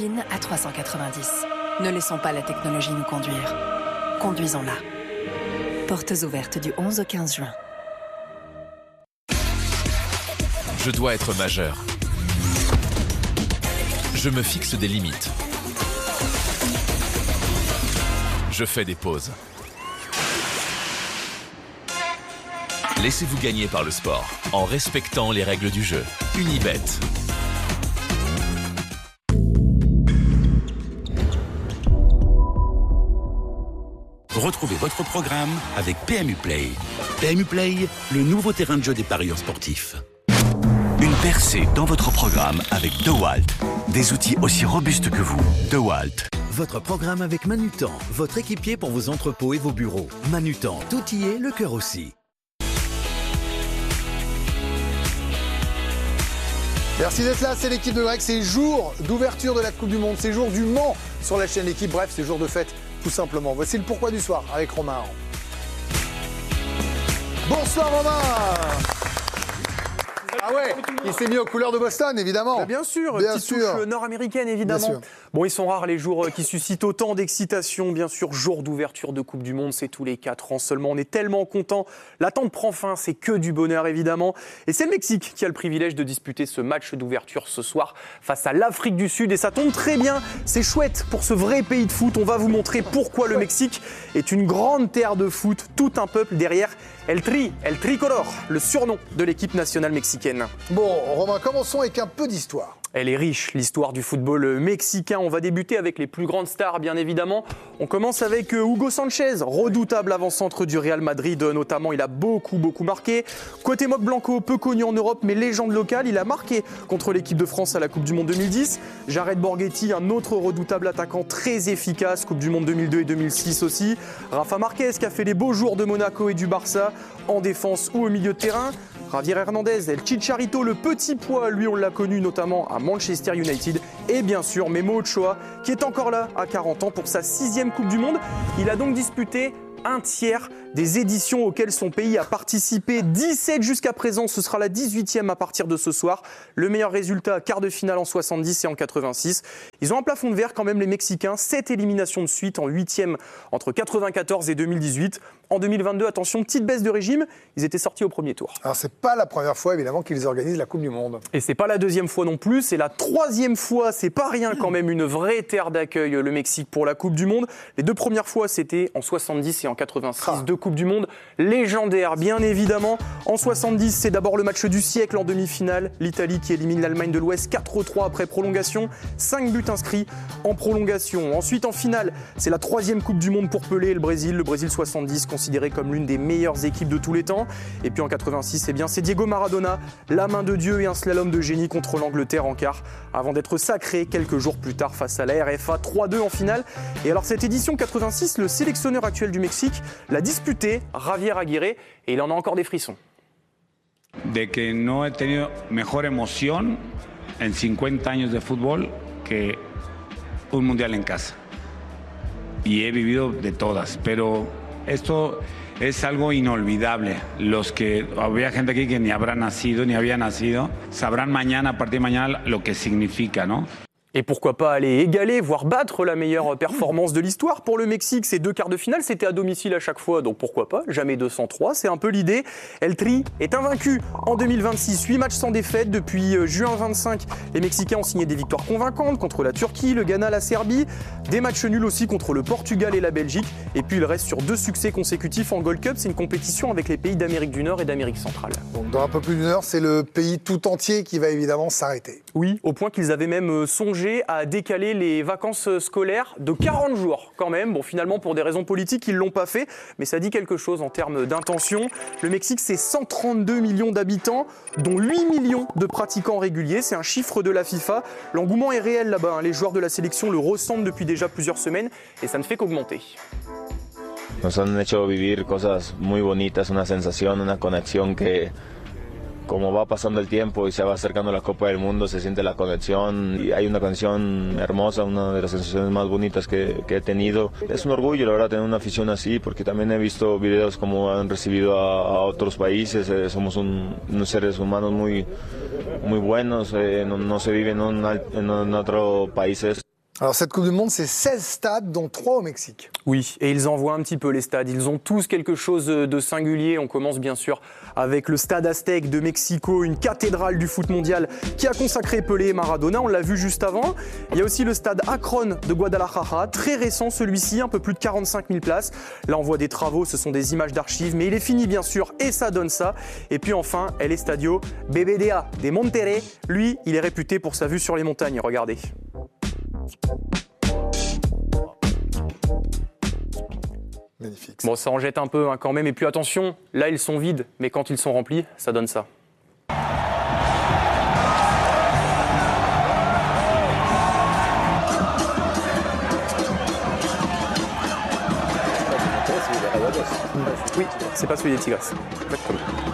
benzine à 390. Ne laissons pas la technologie nous conduire. Conduisons-la. Portes ouvertes du 11 au 15 juin. Je dois être majeur. Je me fixe des limites. Je fais des pauses. Laissez-vous gagner par le sport, en respectant les règles du jeu. Unibet. Retrouvez votre programme avec PMU Play. PMU Play, le nouveau terrain de jeu des parieurs sportifs. Une percée dans votre programme avec DeWalt. Des outils aussi robustes que vous. DeWalt. Votre programme avec Manutan, votre équipier pour vos entrepôts et vos bureaux. Manutan, tout y est, le cœur aussi. Merci d'être là, c'est l'équipe de Greg, c'est jour d'ouverture de la Coupe du Monde, c'est jour du Mans sur la chaîne L'équipe, bref, c'est jour de fête, tout simplement. Voici le pourquoi du soir avec Romain. Bonsoir Romain. Ah ouais, il s'est mis aux couleurs de Boston, évidemment. Bien sûr, petite touche nord-américaine, évidemment. Bon, ils sont rares les jours qui suscitent autant d'excitation. Bien sûr, jour d'ouverture de Coupe du Monde, c'est tous les 4 ans seulement. On est tellement contents. L'attente prend fin, c'est que du bonheur, évidemment. Et c'est le Mexique qui a le privilège de disputer ce match d'ouverture ce soir face à l'Afrique du Sud. Et ça tombe très bien, c'est chouette pour ce vrai pays de foot. On va vous montrer pourquoi le Mexique est une grande terre de foot. Tout un peuple derrière El Tricolor, le surnom de l'équipe nationale mexicaine. Bon, Romain, commençons avec un peu d'histoire. Elle est riche, l'histoire du football mexicain. On va débuter avec les plus grandes stars, bien évidemment. On commence avec Hugo Sanchez, redoutable avant-centre du Real Madrid, notamment. Il a beaucoup marqué. Cuauhtémoc Blanco, peu connu en Europe, mais légende locale. Il a marqué contre l'équipe de France à la Coupe du Monde 2010. Jared Borghetti, un autre redoutable attaquant très efficace. Coupe du Monde 2002 et 2006 aussi. Rafa Marquez, qui a fait les beaux jours de Monaco et du Barça, en défense ou au milieu de terrain. Javier Hernandez, El Chicharito, le petit pois, lui on l'a connu notamment à Manchester United. Et bien sûr Memo Ochoa, qui est encore là à 40 ans pour sa 6e Coupe du Monde. Il a donc disputé un tiers des éditions auxquelles son pays a participé. 17 jusqu'à présent, ce sera la 18e à partir de ce soir. Le meilleur résultat, quart de finale en 70 et en 86. Ils ont un plafond de verre quand même les Mexicains, 7 éliminations de suite en 8e entre 94 et 2018. En 2022, attention, petite baisse de régime, ils étaient sortis au premier tour. Alors c'est pas la première fois évidemment qu'ils organisent la Coupe du Monde. Et c'est pas la 2e fois non plus, c'est la 3e fois, c'est pas rien quand même, une vraie terre d'accueil le Mexique pour la Coupe du Monde. Les 2 premières fois c'était en 70 et en 86, 2 Coupes du Monde légendaires bien évidemment. En 70, c'est d'abord le match du siècle en demi-finale, l'Italie qui élimine l'Allemagne de l'Ouest 4-3 après prolongation, 5 buts inscrits en prolongation. Ensuite en finale, c'est la 3e Coupe du Monde pour Pelé et le Brésil 70 considéré comme l'une des meilleures équipes de tous les temps. Et puis en 86, c'est Diego Maradona, la main de Dieu et un slalom de génie contre l'Angleterre en quart, avant d'être sacré quelques jours plus tard face à la RFA 3-2 en finale. Et alors cette édition 86, le sélectionneur actuel du Mexique l'a disputé, Javier Aguirre, et il en a encore des frissons. De que no he tenido mejor emoción en 50 años de fútbol que un mundial en casa. Y he vivido de todas, pero esto es algo inolvidable. Los que había gente aquí que ni habrá nacido, ni había nacido, sabrán mañana, a partir de mañana, lo que significa, ¿no? Et pourquoi pas aller égaler, voire battre la meilleure performance de l'histoire pour le Mexique. Ces 2 quarts de finale, c'était à domicile à chaque fois, donc pourquoi pas, jamais 203, c'est un peu l'idée. El Tri est invaincu en 2026, 8 matchs sans défaite depuis juin 25. Les Mexicains ont signé des victoires convaincantes contre la Turquie, le Ghana, la Serbie, des matchs nuls aussi contre le Portugal et la Belgique. Et puis il reste sur 2 succès consécutifs en Gold Cup, c'est une compétition avec les pays d'Amérique du Nord et d'Amérique centrale. Donc dans un peu plus d'une heure, c'est le pays tout entier qui va évidemment s'arrêter. Oui, au point qu'ils avaient même songé à décaler les vacances scolaires de 40 jours quand même. Bon, finalement, pour des raisons politiques, ils ne l'ont pas fait, mais ça dit quelque chose en termes d'intention. Le Mexique, c'est 132 millions d'habitants, dont 8 millions de pratiquants réguliers. C'est un chiffre de la FIFA. L'engouement est réel là-bas. Les joueurs de la sélection le ressentent depuis déjà plusieurs semaines et ça ne fait qu'augmenter. Nos han hecho vivir cosas muy bonitas, una sensación, una conexión que como va pasando el tiempo y se va acercando la Copa del Mundo, se siente la conexión y hay una conexión hermosa, una de las sensaciones más bonitas que he tenido. Es un orgullo, la verdad, tener una afición así, porque también he visto videos como han recibido a otros países. Somos unos seres humanos muy buenos, no se vive en otros países. Alors cette Coupe du Monde, c'est 16 stades, dont 3 au Mexique. Oui, et ils envoient un petit peu les stades. Ils ont tous quelque chose de singulier. On commence bien sûr avec le stade Aztec de Mexico, une cathédrale du foot mondial qui a consacré Pelé et Maradona. On l'a vu juste avant. Il y a aussi le stade Akron de Guadalajara, très récent celui-ci, un peu plus de 45 000 places. Là on voit des travaux, ce sont des images d'archives, mais il est fini bien sûr et ça donne ça. Et puis enfin, el Estadio BBVA de Monterrey. Lui, il est réputé pour sa vue sur les montagnes. Regardez. Magnifique. Bon, ça en jette un peu quand même. Et puis attention, là ils sont vides, mais quand ils sont remplis, ça donne ça. Oui, c'est pas celui des Tigres. Exactement.